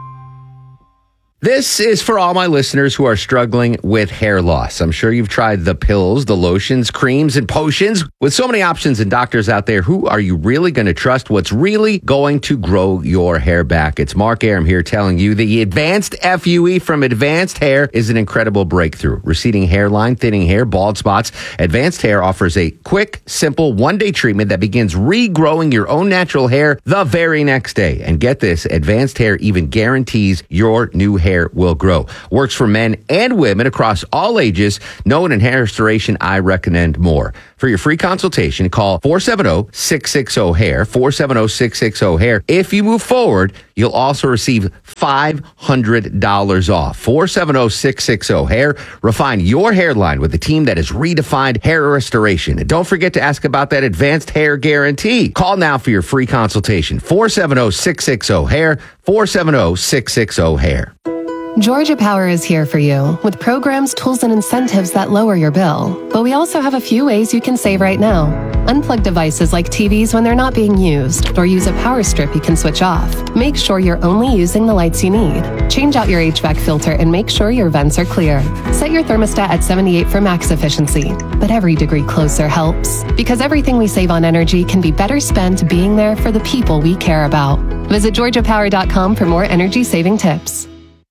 This is for all my listeners who are struggling with hair loss. I'm sure you've tried the pills, the lotions, creams, and potions. With so many options and doctors out there, who are you really going to trust? What's really going to grow your hair back? It's Mark Arum here telling you the Advanced F U E from Advanced Hair is an incredible breakthrough. Receding hairline, thinning hair, bald spots. Advanced Hair offers a quick, simple, one-day treatment that begins regrowing your own natural hair the very next day. And get this, Advanced Hair even guarantees your new hair will grow. Works for men and women across all ages. Known in hair restoration, I recommend more. For your free consultation, call four seven zero, six six zero, hair, four seven zero, six six zero, hair. If you move forward, you'll also receive five hundred dollars off. four seven zero, six six zero, hair. Refine your hairline with a team that has redefined hair restoration. And don't forget to ask about that advanced hair guarantee. Call now for your free consultation. four seven zero, six six zero, hair, four seven zero, six six zero, hair. Georgia Power is here for you with programs, tools, and incentives that lower your bill. But we also have a few ways you can save right now. Unplug devices like T Vs when they're not being used, or use a power strip you can switch off. Make sure you're only using the lights you need. Change out your H V A C filter and make sure your vents are clear. Set your thermostat at seventy-eight for max efficiency. But every degree closer helps, because everything we save on energy can be better spent being there for the people we care about. Visit Georgia Power dot com for more energy-saving tips.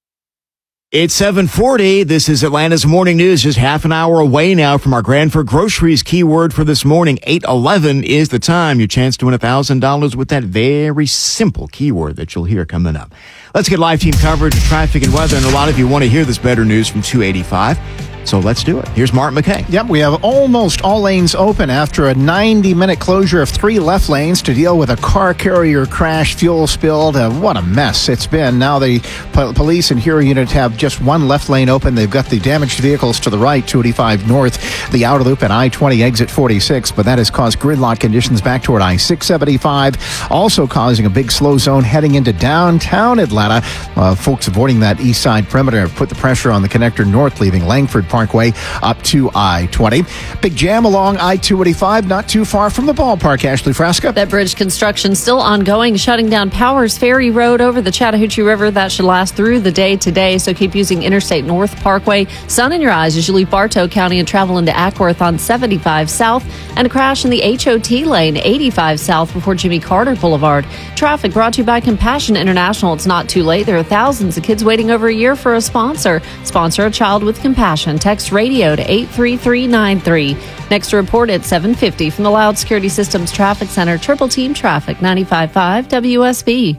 It's seven forty. This is Atlanta's Morning News, just half an hour away now from our Granford Groceries keyword for this morning. eight eleven is the time. Your chance to win one thousand dollars with that very simple keyword that you'll hear coming up. Let's get live team coverage of traffic and weather, and a lot of you want to hear this better news from two eighty-five. So let's do it. Here's Mark McKay. Yep, we have almost all lanes open after a ninety-minute closure of three left lanes to deal with a car carrier crash, fuel spilled. Uh, what a mess it's been. Now the po- police and Hero unit have just one left lane open. They've got the damaged vehicles to the right, two eighty-five north, the outer loop and I twenty exit forty-six, but that has caused gridlock conditions back toward I six seventy-five, also causing a big slow zone heading into downtown Atlanta. Uh, folks avoiding that east side perimeter have put the pressure on the connector north, leaving Langford Parkway up to I twenty. Big jam along I two eighty-five, not too far from the ballpark. Ashley Frasca. That bridge construction still ongoing, shutting down Powers Ferry Road over the Chattahoochee River. That should last through the day today, so keep using Interstate North Parkway. Sun in your eyes as you leave Bartow County and travel into Ackworth on seventy-five South, and a crash in the H O T lane, eighty-five South before Jimmy Carter Boulevard. Traffic brought to you by Compassion International. It's not too late. There are thousands of kids waiting over a year for a sponsor. Sponsor a child with compassion. Text radio to eight three three nine three. Next report at seven fifty from the Loud Security Systems Traffic Center. Triple Team Traffic, ninety-five point five W S B.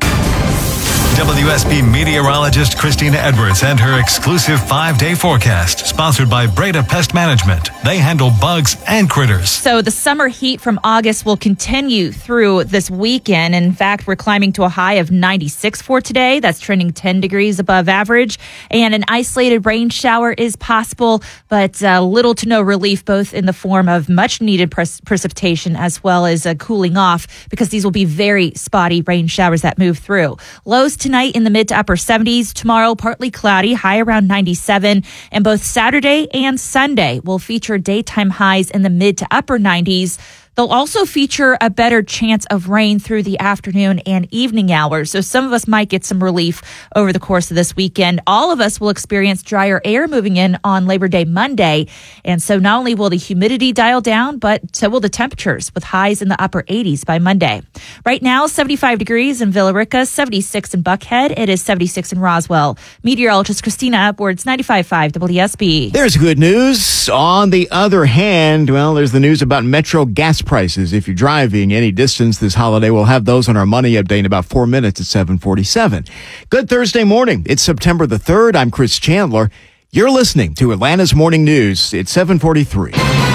W S B meteorologist Christina Edwards and her exclusive five-day forecast, sponsored by Breda Pest Management. They handle bugs and critters. So the summer heat from August will continue through this weekend. In fact, we're climbing to a high of ninety-six for today. That's trending ten degrees above average. And an isolated rain shower is possible, but uh, little to no relief, both in the form of much-needed pres- precipitation as well as uh, cooling off, because these will be very spotty rain showers that move through. Lows tonight in the mid to upper seventies. Tomorrow, partly cloudy, high around ninety-seven. And both Saturday and Sunday will feature daytime highs in the mid to upper nineties. They'll also feature a better chance of rain through the afternoon and evening hours. So some of us might get some relief over the course of this weekend. All of us will experience drier air moving in on Labor Day Monday. And so not only will the humidity dial down, but so will the temperatures with highs in the upper eighties by Monday. Right now, seventy-five degrees in Villa Rica, seventy-six in Buckhead. It is seventy-six in Roswell. Meteorologist Christina Upwards, ninety-five point five W S B. There's good news. On the other hand, well, there's the news about Metro gas prices. If you're driving any distance this holiday, we'll have those on our money update in about four minutes at seven forty-seven. Good Thursday morning. It's September the third. I'm Chris Chandler. You're listening to Atlanta's Morning News. It's seven forty-three.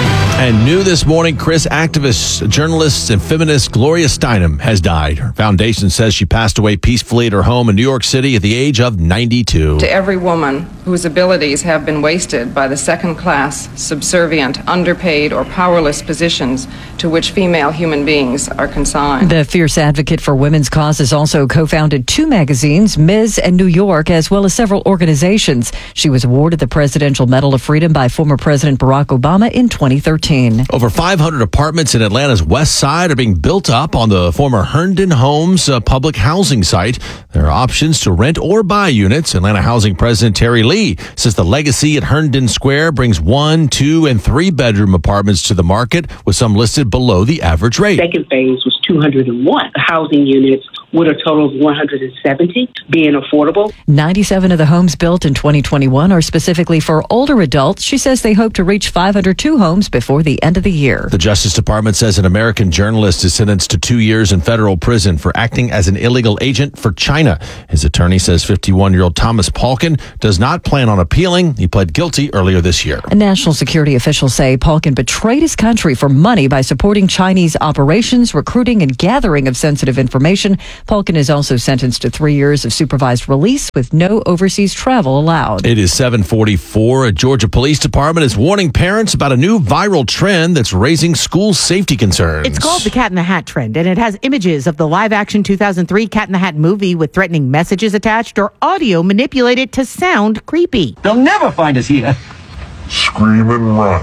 And new this morning, Chris activist, journalist, and feminist Gloria Steinem has died. Her foundation says she passed away peacefully at her home in New York City at the age of ninety-two. To every woman whose abilities have been wasted by the second-class, subservient, underpaid, or powerless positions to which female human beings are consigned. The fierce advocate for women's causes also co-founded two magazines, Miz and New York, as well as several organizations. She was awarded the Presidential Medal of Freedom by former President Barack Obama in twenty thirteen. Over five hundred apartments in Atlanta's west side are being built up on the former Herndon Homes uh, public housing site. There are options to rent or buy units. Atlanta Housing President Terry Lee says the legacy at Herndon Square brings one, two, and three bedroom apartments to the market, with some listed below the average rate. Second phase was two hundred one housing units with a total of one hundred seventy being affordable. ninety-seven of the homes built in twenty twenty-one are specifically for older adults. She says they hope to reach five hundred two homes before the end of the year. The Justice Department says an American journalist is sentenced to two years in federal prison for acting as an illegal agent for China. His attorney says fifty-one-year-old Thomas Palkin does not plan on appealing. He pled guilty earlier this year. And national security officials say Palkin betrayed his country for money by supporting Chinese operations, recruiting, and gathering of sensitive information. Palkin is also sentenced to three years of supervised release with no overseas travel allowed. It is seven forty-four. A Georgia Police Department is warning parents about a new viral trend that's raising school safety concerns. It's called the Cat in the Hat trend, and it has images of the live-action two thousand three Cat in the Hat movie with threatening messages attached or audio manipulated to sound creepy. They'll never find us here. Scream and run.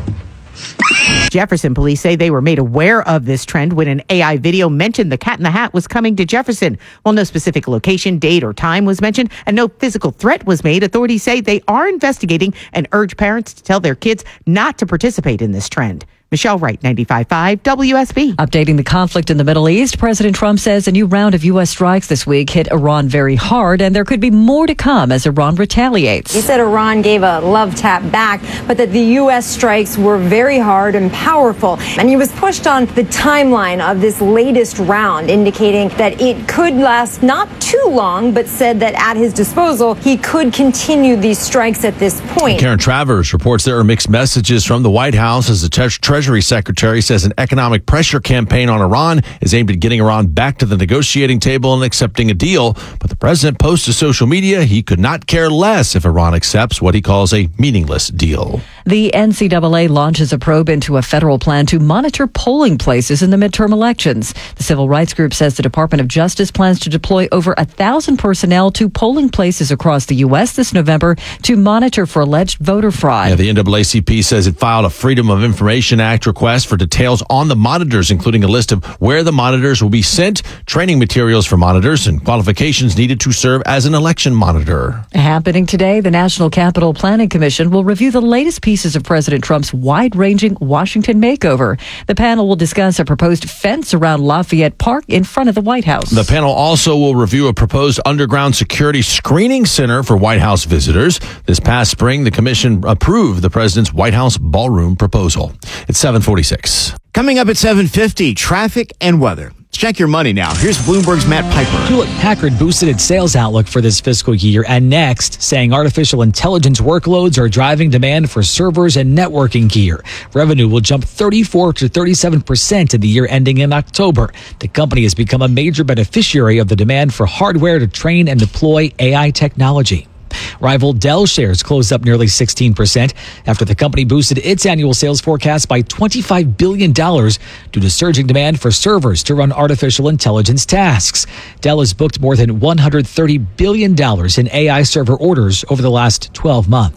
Jefferson police say they were made aware of this trend when an A I video mentioned the Cat in the Hat was coming to Jefferson. While no specific location, date, or time was mentioned and no physical threat was made, authorities say they are investigating and urge parents to tell their kids not to participate in this trend. Michelle Wright, ninety-five point five W S B. Updating the conflict in the Middle East, President Trump says a new round of U S strikes this week hit Iran very hard, and there could be more to come as Iran retaliates. He said Iran gave a love tap back, but that the U S strikes were very hard and powerful. And he was pushed on the timeline of this latest round, indicating that it could last not too long, but said that at his disposal, he could continue these strikes at this point. Karen Travers reports there are mixed messages from the White House as the Treasury Treasury Secretary says an economic pressure campaign on Iran is aimed at getting Iran back to the negotiating table and accepting a deal. But the president posts to social media he could not care less if Iran accepts what he calls a meaningless deal. The N C double A launches a probe into a federal plan to monitor polling places in the midterm elections. The civil rights group says the Department of Justice plans to deploy over a thousand personnel to polling places across the U S this November to monitor for alleged voter fraud. Yeah, the N double A C P says it filed a Freedom of Information Act request for details on the monitors, including a list of where the monitors will be sent, training materials for monitors, and qualifications needed to serve as an election monitor. Happening today, the National Capital Planning Commission will review the latest pieces of President Trump's wide-ranging Washington makeover. The panel will discuss a proposed fence around Lafayette Park in front of the White House. The panel also will review a proposed underground security screening center for White House visitors. This past spring, the commission approved the president's White House ballroom proposal. It's seven forty-six. Coming up at seven fifty, traffic and weather. Let's check your money now. Here's Bloomberg's Matt Piper. Hewlett-Packard boosted its sales outlook for this fiscal year and next, saying artificial intelligence workloads are driving demand for servers and networking gear. Revenue will jump thirty-four to thirty-seven percent in the year ending in October. The company has become a major beneficiary of the demand for hardware to train and deploy A I technology. Rival Dell shares closed up nearly sixteen percent after the company boosted its annual sales forecast by twenty-five billion dollars due to surging demand for servers to run artificial intelligence tasks. Dell has booked more than one hundred thirty billion dollars in A I server orders over the last twelve months.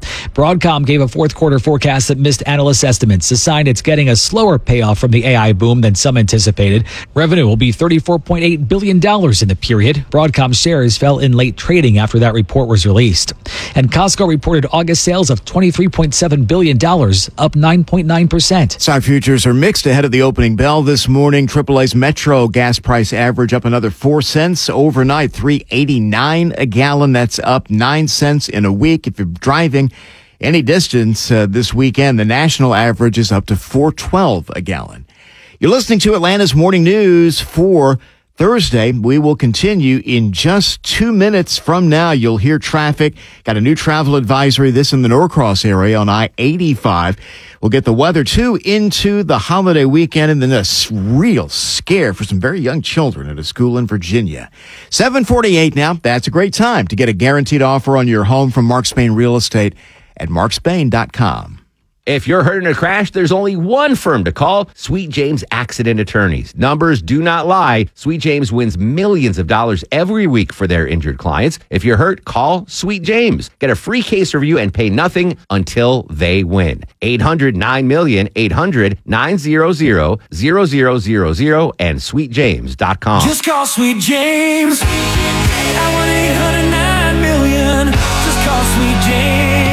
Broadcom gave a fourth quarter forecast that missed analyst estimates, a sign it's getting a slower payoff from the A I boom than some anticipated. Revenue will be thirty-four point eight billion dollars in the period. Broadcom shares fell in late trading after that report was released. And Costco reported August sales of twenty-three point seven billion dollars, up nine point nine percent. Stock futures are mixed ahead of the opening bell this morning. triple A's Metro gas price average up another four cents overnight, three eighty-nine a gallon. That's up nine cents in a week. If you're driving any distance uh, this weekend, the national average is up to four twelve a gallon. You're listening to Atlanta's Morning News for Thursday. We will continue in just two minutes from now. You'll hear traffic. Got a new travel advisory, this in the Norcross area on I eighty-five. We'll get the weather, too, into the holiday weekend, and then a real scare for some very young children at a school in Virginia. seven forty-eight now. That's a great time to get a guaranteed offer on your home from Mark Spain Real Estate at mark spain dot com. If you're hurt in a crash, there's only one firm to call, Sweet James Accident Attorneys. Numbers do not lie. Sweet James wins millions of dollars every week for their injured clients. If you're hurt, call Sweet James. Get a free case review and pay nothing until they win. eight hundred nine million, eight hundred nine hundred, zero zero zero zero and sweet james dot com. Just call Sweet James. I want eight hundred nine million. Just call Sweet James.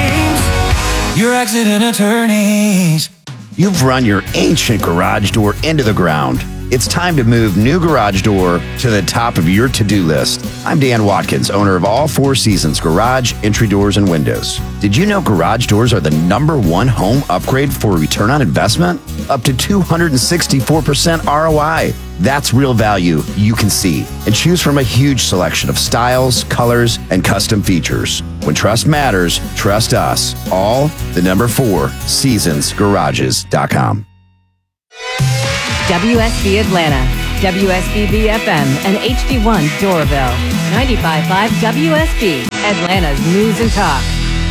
Your accident attorneys. You've run your ancient garage door into the ground. It's time to move new garage door to the top of your to-do list. I'm Dan Watkins, owner of All Four Seasons Garage, Entry Doors, and Windows. Did you know garage doors are the number one home upgrade for return on investment? Up to two hundred sixty-four percent R O I. That's real value you can see. And choose from a huge selection of styles, colors, and custom features. When trust matters, trust us. All the number four seasons garages dot com. W S B Atlanta, W S B B F M, and H D one Doraville. ninety-five point five W S B, Atlanta's News and Talk.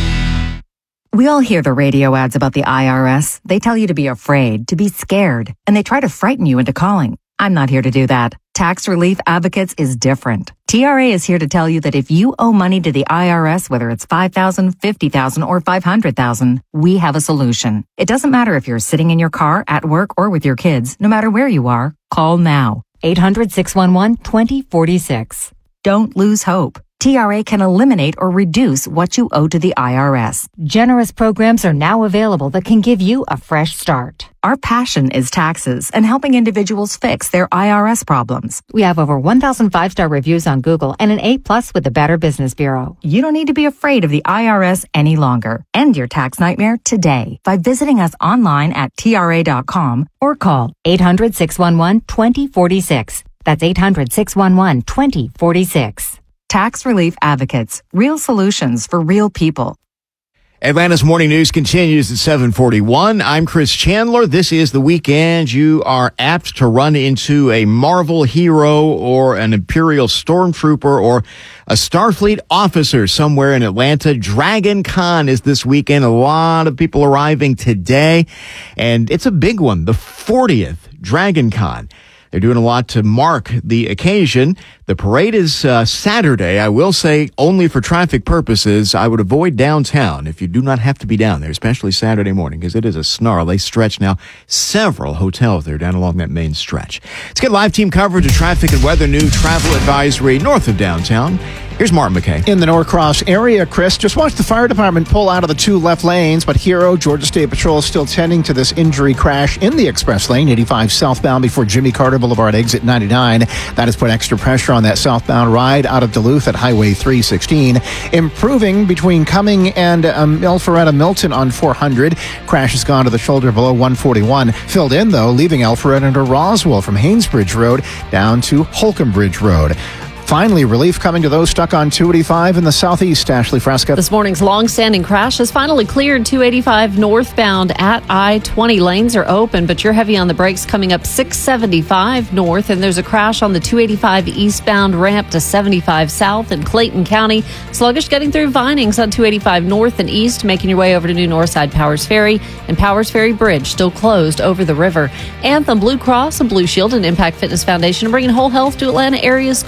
We all hear the radio ads about the I R S. They tell you to be afraid, to be scared, and they try to frighten you into calling. I'm not here to do that. Tax Relief Advocates is different. T R A is here to tell you that if you owe money to the I R S, whether it's five thousand dollars, fifty thousand dollars, or five hundred thousand dollars, we have a solution. It doesn't matter if you're sitting in your car, at work, or with your kids. No matter where you are, call now. eight hundred, six one one, two zero four six. Don't lose hope. T R A can eliminate or reduce what you owe to the I R S. Generous programs are now available that can give you a fresh start. Our passion is taxes and helping individuals fix their I R S problems. We have over one thousand five-star reviews on Google and an A plus with the Better Business Bureau. You don't need to be afraid of the I R S any longer. End your tax nightmare today by visiting us online at T R A dot com or call eight hundred, six one one, two zero four six. That's eight hundred, six one one, two zero four six. Tax Relief Advocates. Real solutions for real people. Atlanta's Morning News continues at seven forty-one. I'm Chris Chandler. This is the weekend. You are apt to run into a Marvel hero or an Imperial Stormtrooper or a Starfleet officer somewhere in Atlanta. Dragon Con is this weekend. A lot of people arriving today, and it's a big one, the fortieth Dragon Con. They're doing a lot to mark the occasion. The parade is uh, Saturday. I will say only for traffic purposes, I would avoid downtown if you do not have to be down there, especially Saturday morning, because it is a snarl. They stretch now several hotels there down along that main stretch. Let's get live team coverage of traffic and weather, new travel advisory north of downtown. Here's Martin McKay. In the Norcross area, Chris, just watch the fire department pull out of the two left lanes, but Hero, Georgia State Patrol is still tending to this injury crash in the express lane, eighty-five southbound before Jimmy Carter Boulevard, exit ninety-nine. That has put extra pressure on that southbound ride out of Duluth at Highway three sixteen. Improving between Cumming and um, Alpharetta Milton on four hundred. Crash has gone to the shoulder below one forty-one. Filled in, though, leaving Alpharetta to Roswell from Haynesbridge Road down to Holcomb Bridge Road. Finally, relief coming to those stuck on two eighty-five in the southeast. Ashley Fresca. This morning's long-standing crash has finally cleared two eighty-five northbound at I twenty. Lanes are open, but you're heavy on the brakes coming up six seventy-five north, and there's a crash on the two eighty-five eastbound ramp to seventy-five south in Clayton County. Sluggish getting through Vinings on two eighty-five north and east, making your way over to New Northside Powers Ferry, and Powers Ferry Bridge still closed over the river. Anthem, Blue Cross, and Blue Shield and Impact Fitness Foundation are bringing whole health to Atlanta area schools.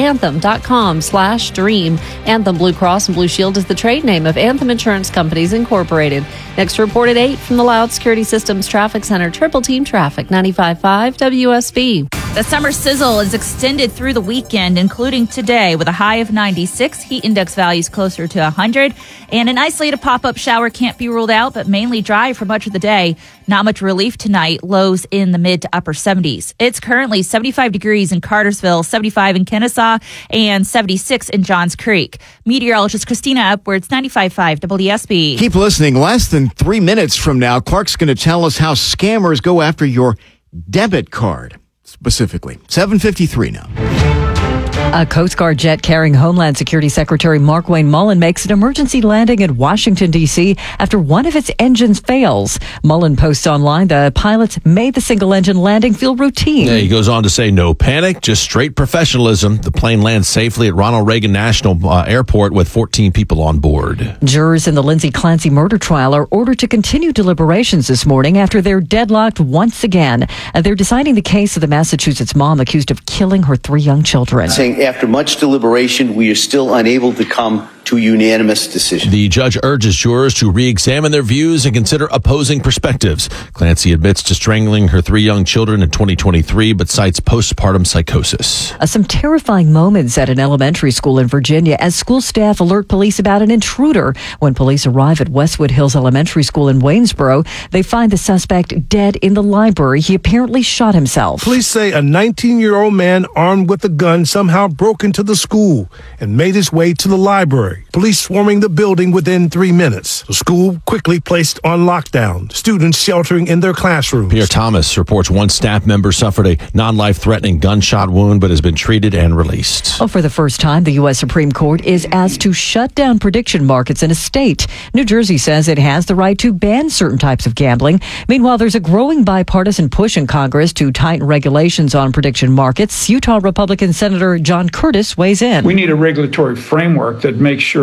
anthem.com slash dream. Anthem Blue Cross and Blue Shield is the trade name of Anthem Insurance Companies Incorporated. Next report at eight from the Loud Security Systems Traffic Center. Triple Team Traffic, ninety-five point five W S B. The summer sizzle is extended through the weekend, including today, with a high of ninety-six, heat index values closer to one hundred, and an isolated pop-up shower can't be ruled out, but mainly dry for much of the day. Not much relief tonight, lows in the mid to upper seventies. It's currently seventy-five degrees in Cartersville, seventy-five in Kennesaw, and seventy-six in Johns Creek. Meteorologist Christina Upwards, ninety-five point five W S B. Keep listening. Less than three minutes from now, Clark's going to tell us how scammers go after your debit card. Specifically, seven fifty-three now. A Coast Guard jet carrying Homeland Security Secretary Markwayne Mullin makes an emergency landing in Washington, D C after one of its engines fails. Mullin posts online the pilots made the single-engine landing feel routine. Yeah, he goes on to say, no panic, just straight professionalism. The plane lands safely at Ronald Reagan National uh, Airport with fourteen people on board. Jurors in the Lindsay Clancy murder trial are ordered to continue deliberations this morning after they're deadlocked once again. Uh, they're deciding the case of the Massachusetts mom accused of killing her three young children. Saying after much deliberation, we are still unable to come to a unanimous decision. The judge urges jurors to re-examine their views and consider opposing perspectives. Clancy admits to strangling her three young children in twenty twenty-three, but cites postpartum psychosis. Uh, some terrifying moments at an elementary school in Virginia as school staff alert police about an intruder. When police arrive at Westwood Hills Elementary School in Waynesboro, they find the suspect dead in the library. He apparently shot himself. Police say a nineteen-year-old man armed with a gun somehow broke into the school and made his way to the library. Police swarming the building within three minutes. The school quickly placed on lockdown. Students sheltering in their classrooms. Pierre Thomas reports one staff member suffered a non-life-threatening gunshot wound but has been treated and released. Oh, for the first time, the U S Supreme Court is asked to shut down prediction markets in a state. New Jersey says it has the right to ban certain types of gambling. Meanwhile, there's a growing bipartisan push in Congress to tighten regulations on prediction markets. Utah Republican Senator John Curtis weighs in. We need a regulatory framework that makes sure